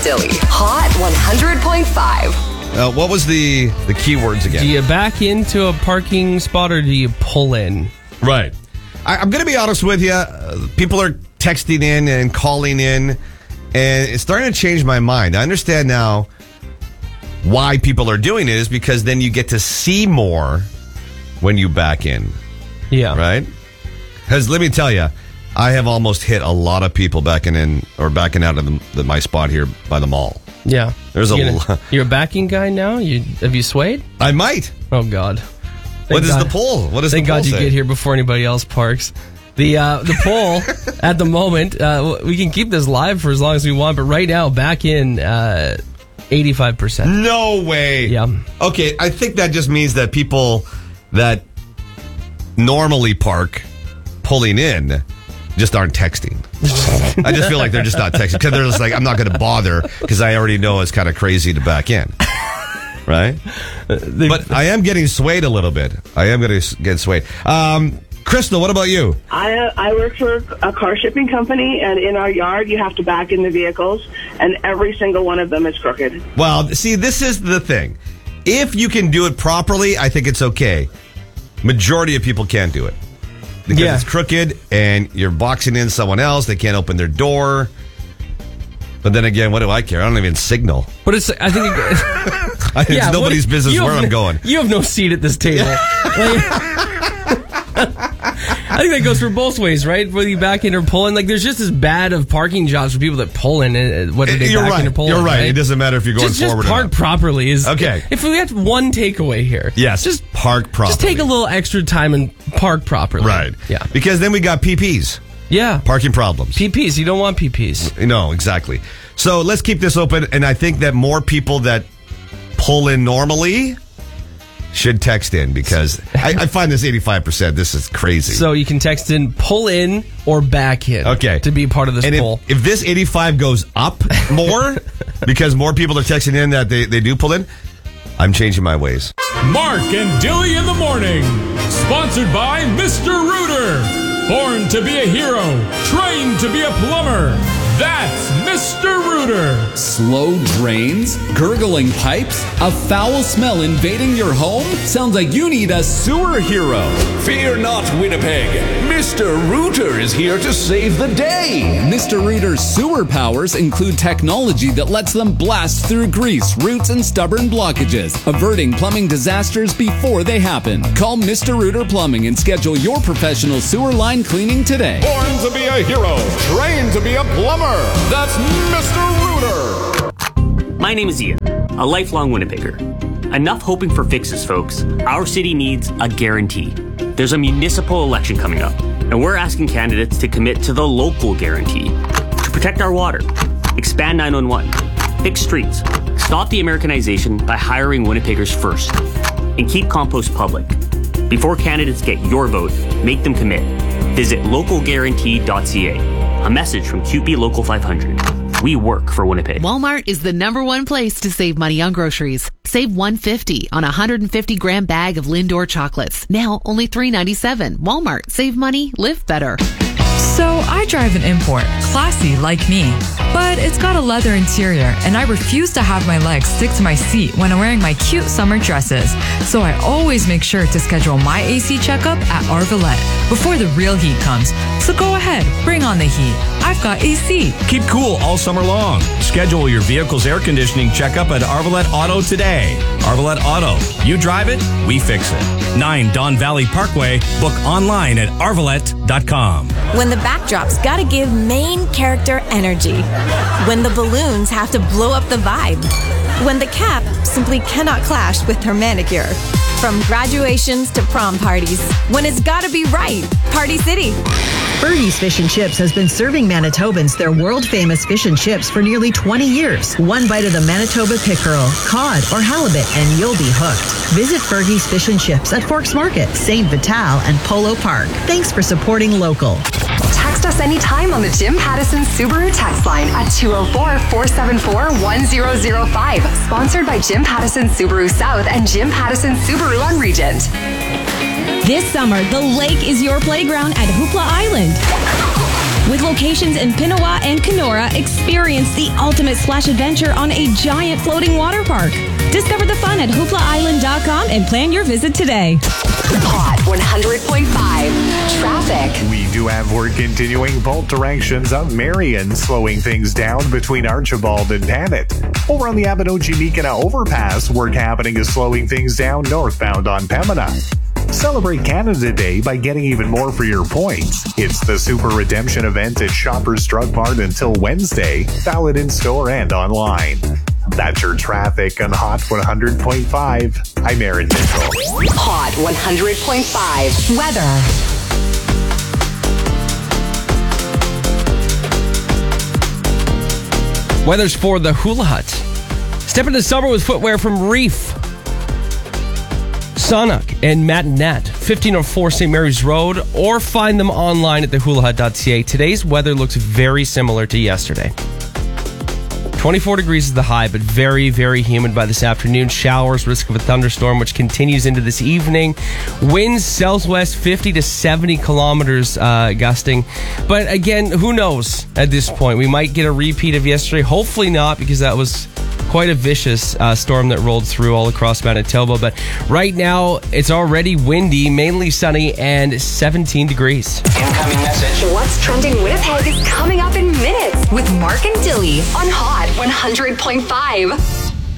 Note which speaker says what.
Speaker 1: Dilly. Hot 100.5.
Speaker 2: What was the keywords again?
Speaker 3: Do you back into a parking spot or do you pull in?
Speaker 2: Right. I'm going to be honest with you. People are texting in and calling in, and it's starting to change my mind. I understand now why people are doing it is because then you get to see more when you back in.
Speaker 3: Yeah.
Speaker 2: Right? Because let me tell you, I have almost hit a lot of people backing in or backing out of my spot here by the mall.
Speaker 3: Yeah.
Speaker 2: There's
Speaker 3: You're a backing guy now? Have you swayed?
Speaker 2: I might.
Speaker 3: Oh, God.
Speaker 2: What is the poll? What does the poll say?
Speaker 3: Thank God you get here before anybody else parks. The poll at the moment, we can keep this live for as long as we want, but right now, back in 85%.
Speaker 2: No way.
Speaker 3: Yeah.
Speaker 2: Okay, I think that just means that people that normally park pulling in just aren't texting. I just feel like they're just not texting because they're just like, I'm not going to bother because I already know it's kind of crazy to back in. Right? But I am getting swayed a little bit. I am going to get swayed. Crystal, what about you?
Speaker 4: I work for a car shipping company, and in our yard, you have to back in the vehicles, and every single one of them is crooked.
Speaker 2: Well, see, this is the thing. If you can do it properly, I think it's okay. Majority of people can't do it. Because it's crooked, and you're boxing in someone else. They can't open their door. But then again, what do I care? I don't even signal.
Speaker 3: But it's, I think...
Speaker 2: It's nobody's business where I'm going.
Speaker 3: You have no seat at this table. I think that goes for both ways, right? Whether you back in or pull in. Like, there's just as bad of parking jobs for people that pull in, whether they back in or pull in.
Speaker 2: You're right. It doesn't matter if you're going forward
Speaker 3: just
Speaker 2: or
Speaker 3: park
Speaker 2: not.
Speaker 3: properly.
Speaker 2: Okay.
Speaker 3: If we have one takeaway here.
Speaker 2: Yes,
Speaker 3: just
Speaker 2: park properly.
Speaker 3: Just take a little extra time and park properly.
Speaker 2: Right.
Speaker 3: Yeah.
Speaker 2: Because then we got PPs.
Speaker 3: Yeah.
Speaker 2: Parking problems.
Speaker 3: PPs. You don't want PPs.
Speaker 2: No, exactly. So let's keep this open, and I think that more people that pull in normally should text in because I find this 85%. This is crazy.
Speaker 3: So you can text in, pull in or back in.
Speaker 2: Okay.
Speaker 3: To be part of this poll.
Speaker 2: If this 85 goes up more because more people are texting in that they do pull in, I'm changing my ways.
Speaker 5: Mark and Dilly in the morning. Sponsored by Mr. Rooter. Born to be a hero. Trained to be a plumber. That's Mr. Rooter.
Speaker 6: Slow drains? Gurgling pipes? A foul smell invading your home? Sounds like you need a sewer hero.
Speaker 7: Fear not, Winnipeg. Mr. Rooter is here to save the day.
Speaker 6: Mr. Rooter's sewer powers include technology that lets them blast through grease, roots, and stubborn blockages, averting plumbing disasters before they happen. Call Mr. Rooter Plumbing and schedule your professional sewer line cleaning today.
Speaker 7: Born to be a hero. Trained to be a plumber. That's Mr. Rooter.
Speaker 8: My name is Ian, a lifelong Winnipegger. Enough hoping for fixes, folks. Our city needs a guarantee. There's a municipal election coming up, and we're asking candidates to commit to the local guarantee. To protect our water, expand 911, fix streets, stop the Americanization by hiring Winnipeggers first, and keep compost public. Before candidates get your vote, make them commit. Visit localguarantee.ca. A message from QP Local 500. We work for Winnipeg.
Speaker 9: Walmart is the #1 place to save money on groceries. Save $1.50 on a 150-gram bag of Lindor chocolates. Now only $3.97. Walmart. Save money. Live better.
Speaker 10: So I drive an import, classy like me, but it's got a leather interior and I refuse to have my legs stick to my seat when I'm wearing my cute summer dresses. So I always make sure to schedule my AC checkup at Arvalette before the real heat comes. So go ahead, bring on the heat. I've got AC.
Speaker 11: Keep cool all summer long. Schedule your vehicle's air conditioning checkup at Arvalette Auto today. Arvalette Auto. You drive it, we fix it. 9 Don Valley Parkway. Book online at arvalette.com.
Speaker 12: When the backdrop's gotta give main character energy. When the balloons have to blow up the vibe. When the cap simply cannot clash with her manicure. From graduations to prom parties. When it's gotta be right. Party City.
Speaker 13: Fergie's Fish and Chips has been serving Manitobans their world-famous fish and chips for nearly 20 years. One bite of the Manitoba pickerel, cod, or halibut, and you'll be hooked. Visit Fergie's Fish and Chips at Forks Market, St. Vital, and Polo Park. Thanks for supporting local.
Speaker 1: Text us anytime on the Jim Pattison Subaru text line at 204-474-1005. Sponsored by Jim Pattison Subaru South and Jim Pattison Subaru on Regent.
Speaker 14: This summer, the lake is your playground at Hoopla Island. With locations in Pinawa and Kenora, experience the ultimate splash adventure on a giant floating water park. Discover the fun at hooplaisland.com and plan your visit today.
Speaker 1: Hot 100.5 traffic.
Speaker 15: We do have work continuing both directions of Marion, slowing things down between Archibald and Pavitt. Over on the Abinogi-Mekina overpass, work happening is slowing things down northbound on Pembina. Celebrate Canada Day by getting even more for your points. It's the Super Redemption event at Shoppers Drug Mart until Wednesday, valid in store and online. That's your traffic on Hot 100.5. I'm Aaron Mitchell.
Speaker 1: Hot 100.5 weather.
Speaker 3: Weather's for the Hula Hut. Step into summer with footwear from Reef, Sonic, and Matt and Nat, 1504 St. Mary's Road, or find them online at thehulahut.ca. Today's weather looks very similar to yesterday. 24 degrees is the high, but very, very humid by this afternoon. Showers, risk of a thunderstorm, which continues into this evening. Winds southwest 50 to 70 kilometers gusting. But again, who knows at this point? We might get a repeat of yesterday. Hopefully not, because that was quite a vicious storm that rolled through all across Manitoba. But right now, it's already windy, mainly sunny, and 17 degrees.
Speaker 1: Incoming message. What's trending Winnipeg is coming up in minutes with Mark and Dilly on Hot 100.5.